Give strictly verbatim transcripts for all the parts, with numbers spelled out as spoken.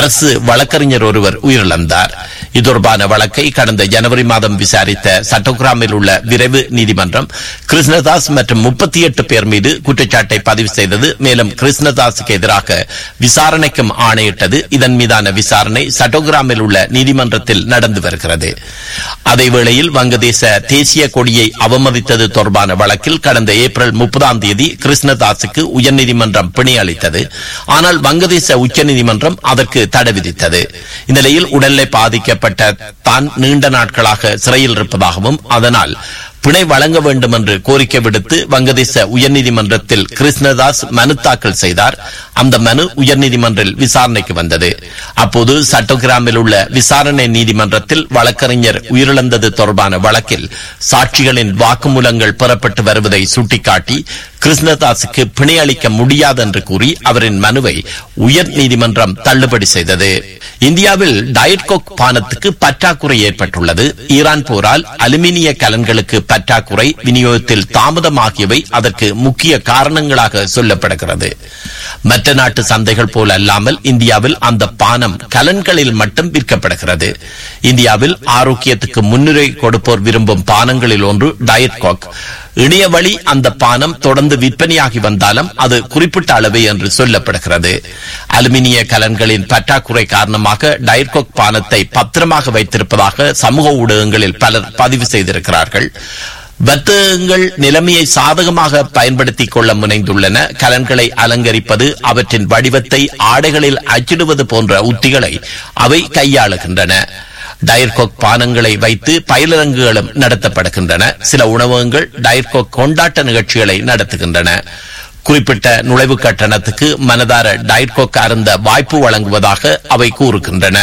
அரசு வழக்கறிஞர் ஒருவர் உயிரிழந்தார். இது தொடர்பான வழக்கை கடந்த ஜனவரி மாதம் விசாரித்த சட்டோகிராமில் உள்ள விரைவு நீதிமன்றம் கிருஷ்ணதாஸ் மற்றும் முப்பத்தி எட்டு பேர் மீது குற்றச்சாட்டை பதிவு செய்தது. மேலும் கிருஷ்ணதாஸுக்கு எதிராக விசாரணைக்கும் ஆணையிட்டது. இதன் மீதான விசாரணை சட்டோகிராமில் உள்ள நீதிமன்றத்தில் நடந்து வருகிறது. அதேவேளையில் வங்கதேச தேசிய கொடியை அவமதித்தது தொடர்பான வழக்கில் கடந்த ஏப்ரல் முப்பதாம் தேதி கிருஷ்ணதாஸுக்கு உயர்நீதிமன்றம் பிணை அளித்தது. ஆனால் வங்கதேச உச்சநீதிமன்றம் அதற்கு தடை விதித்தது. இந்நிலையில் உடல்நிலை பாதிக்கப்பட்ட தான் நீண்ட நாட்களாக சிறையில் இருப்பதாகவும் அதனால் பிணை வழங்க வேண்டும் என்று கோரிக்கை விடுத்து வங்கதேச உயர்நீதிமன்றத்தில் கிருஷ்ணதாஸ் மனு தாக்கல் செய்தார். அந்த மனு உயர்நீதிமன்றில் விசாரணைக்கு வந்தது. அப்போது சட்டோகிராமில் உள்ள விசாரணை நீதிமன்றத்தில் வழக்கறிஞர் உயிரிழந்தது தொடர்பான வழக்கில் சாட்சிகளின் வாக்குமூலங்கள் பெறப்பட்டு வருவதை சுட்டிக்காட்டி கிருஷ்ணதாஸுக்கு பிணை அளிக்க முடியாது என்று கூறி அவரின் மனுவை உயர் நீதிமன்றம் தள்ளுபடி செய்தது. இந்தியாவில் டயட் கோக் பானத்துக்கு பற்றாக்குறை ஏற்பட்டுள்ளது. ஈரான் போரால் அலுமினிய கலன்களுக்கு பற்றாக்குறை, விநியோகத்தில் தாமதம் ஆகியவை அதற்கு முக்கிய காரணங்களாக சொல்லப்படுகிறது. மற்ற நாட்டு சந்தைகள் போல அல்லாமல் இந்தியாவில் அந்த பானம் கலன்களில் மட்டும் விற்கப்படுகிறது. இந்தியாவில் ஆரோக்கியத்துக்கு முன்னுரை கொடுப்போர் விரும்பும் பானங்களில் ஒன்று டயட் கோக். இணைய வழி அந்த பானம் தொடர்ந்து விற்பனையாகி வந்தாலும் அது குறிப்பிட்ட அளவே என்று சொல்லப்படுகிறது. அலுமினிய கலன்களின் பற்றாக்குறை காரணமாக டயட் கோக் பானத்தை பத்திரமாக வைத்திருப்பதாக சமூக ஊடகங்களில் பலர் பதிவு செய்திருக்கிறார்கள். வர்த்தகங்கள் நிலைமையை சாதகமாக பயன்படுத்திக் கொள்ள முனைந்துள்ளன. கலன்களை அலங்கரிப்பது, அவற்றின் வடிவத்தை ஆடைகளில் அச்சிடுவது போன்ற உத்திகளை அவை கையாளுகின்றன. டயட் கோக் பானங்களை வைத்து பயிலரங்குகளும் நடத்தப்படுகின்றன. சில உணவகங்கள் டயட் கோக் கொண்டாட்ட நிகழ்ச்சிகளை நடத்துகின்றன. குறிப்பிட்ட நுழைவு கட்டணத்துக்கு மனதார டயட் கோக் அருந்த வாய்ப்பு வழங்குவதாக அவை கூறுகின்றன.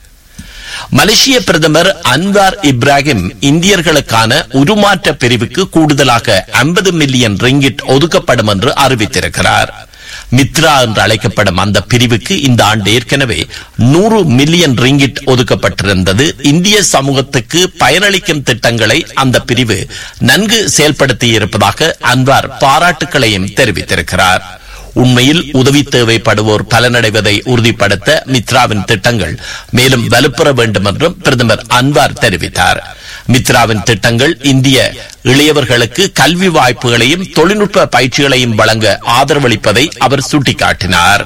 மலேசிய பிரதமர் அன்வார் இப்ராஹிம் இந்தியர்களுக்கான உருமாற்ற பிரிவுக்கு கூடுதலாக ஐம்பது மில்லியன் ரிங்கிட் ஒதுக்கப்படும் என்று அறிவித்திருக்கிறார். மித்ரா என்று அழைக்கப்படும் அந்த பிரிவுக்கு இந்த ஆண்டு ஏற்கனவே நூறு மில்லியன் ரிங்கிட் ஒதுக்கப்பட்டிருந்தது. இந்திய சமூகத்துக்கு பயனளிக்கும் திட்டங்களை அந்த பிரிவு நன்கு செயல்படுத்தி இருப்பதாக அன்வார் பாராட்டுக்களையும் தெரிவித்திருக்கிறார். உண்மையில் உதவி தேவைப்படுவோர் பலனடைவதை உறுதிப்படுத்த மித்ராவின் திட்டங்கள் மேலும் வலுப்பெற வேண்டும் என்றும் பிரதமர் அன்வார் தெரிவித்தார். மித்ராவின் திட்டங்கள் இந்திய இளையவர்களுக்கு கல்வி வாய்ப்புகளையும் தொழில்நுட்ப பயிற்சிகளையும் வழங்க ஆதரவளிப்பதை அவர் சுட்டிக்காட்டினார்.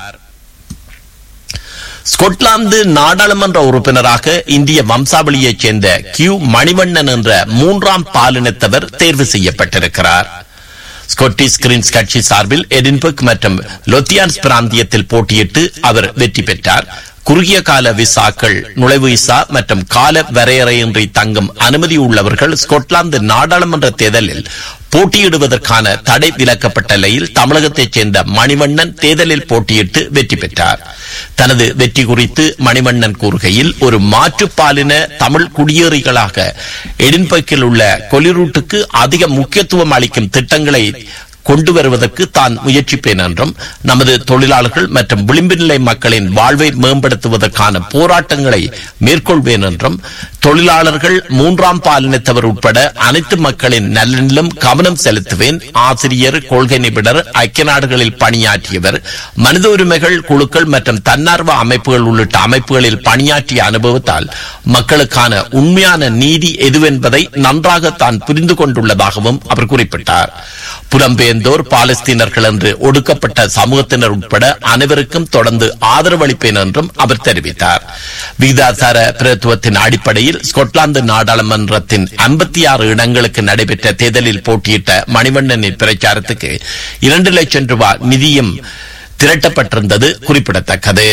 ஸ்கொட்லாந்து நாடாளுமன்ற உறுப்பினராக இந்திய வம்சாவளியைச் சேர்ந்த கியூ மணிவண்ணன் என்ற மூன்றாம் பாலினத்தவர் தேர்வு செய்யப்பட்டிருக்கிறார். ஸ்கொட்டிஷ் கிரீன்ஸ் கட்சி சார்பில் எடின்பர்க் மற்றும் லொத்தியான்ஸ் பிராந்தியத்தில் போட்டியிட்டு அவர் வெற்றி பெற்றார். குறுகிய கால விசாக்கள், நுழைவு விசா மற்றும் கால வரையறையின்றி தங்கும் அனுமதி உள்ளவர்கள் ஸ்கொட்லாந்து நாடாளுமன்ற தேர்தலில் போட்டியிடுவதற்கான தடை விலக்கப்பட்ட நிலையில் தமிழகத்தைச் சேர்ந்த மணிவண்ணன் தேர்தலில் போட்டியிட்டு வெற்றி பெற்றார். தனது வெற்றி குறித்து மணிவண்ணன் கூறுகையில், ஒரு மாற்றுப்பாலின தமிழ் குடியேறிகளாக எடின்பர்க்கில் உள்ள கொலிரூட்டுக்கு அதிக முக்கியத்துவம் அளிக்கும் திட்டங்களை கொண்டு வருவதற்கு தான் முயற்சிப்பேன் என்றும், நமது தொழிலாளர்கள் மற்றும் விளிம்பு நிலை மக்களின் வாழ்வை மேம்படுத்துவதற்கான போராட்டங்களை மேற்கொள்வேன் என்றும், தொழிலாளர்கள், மூன்றாம் பாலினத்தவர் உட்பட அனைத்து மக்களின் நலனிலும் கவனம் செலுத்துவேன். ஆசிரியர், கொள்கை நிபுணர், ஐக்கிய நாடுகளில் பணியாற்றியவர், மனித உரிமைகள் குழுக்கள் மற்றும் தன்னார்வ அமைப்புகள் உள்ளிட்ட அமைப்புகளில் பணியாற்றிய அனுபவத்தால் மக்களுக்கான உண்மையான நீதி எதுவென்பதை நன்றாக தான் புரிந்து கொண்டுள்ளதாகவும் அவர் குறிப்பிட்டார். புலம்பெயர்ந்தோர், பாலஸ்தீனர்கள் என்று ஒடுக்கப்பட்ட சமூகத்தினர் உட்பட அனைவருக்கும் தொடர்ந்து ஆதரவளிப்பேன் என்றும் அவர் தெரிவித்தார். விகிதாசார பிரதித்துவத்தின் அடிப்படையில் ஸ்கொட்லாந்து நாடாளுமன்றத்தின் ஐம்பத்தி ஆறு இடங்களுக்கு நடைபெற்ற தேர்தலில் போட்டியிட்ட மணிவண்ணனின் பிரச்சாரத்துக்கு இரண்டு லட்சம் ரூபாய் நிதியும் திரட்டப்பட்டிருந்தது குறிப்பிடத்தக்கது.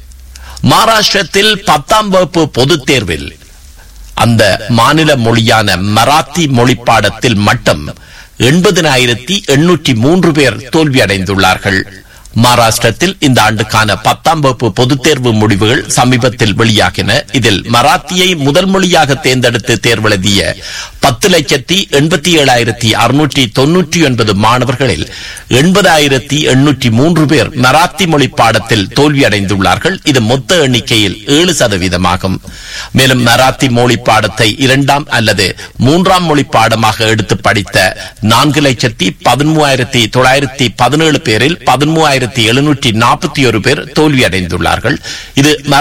மகாராஷ்டிரத்தில் பத்தாம் வகுப்பு பொதுத் தேர்வில் அந்த மாநில மொழியான மராத்தி மொழி பாடத்தில் மட்டும் எண்பதினாயிரத்தி எண்ணூற்றி மூன்று பேர் தோல்வியடைந்துள்ளார்கள். மகாராஷ்டிரத்தில் இந்த ஆண்டுக்கான பத்தாம் வகுப்பு பொதுத் தேர்வு முடிவுகள் சமீபத்தில் வெளியாகின. இதில் மராத்தியை முதல் மொழியாக தேர்ந்தெடுத்து தேர்வெழுதிய பத்து லட்சத்தி எண்பத்தி ஏழாயிரத்தி அறுநூற்றி தொன்னூற்றி ஒன்பது மாணவர்களில் எண்பதாயிரத்தி எண்ணூற்றி மூன்று பேர் மராத்தி மொழி பாடத்தில் தோல்வியடைந்துள்ளார்கள். இது மொத்த எண்ணிக்கையில் ஏழு சதவீதமாகும். மேலும் மராத்தி மொழி பாடத்தை இரண்டாம் அல்லது மூன்றாம் மொழி பாடமாக எடுத்து படித்த நான்கு லட்சத்தி பதிமூவாயிரத்தி தொள்ளாயிரத்தி பதினேழு பேரில் பதிமூவாயிரத்தி எழுநூற்றி நாற்பத்தி ஒரு பேர் தோல்வியடைந்துள்ளார்கள். இது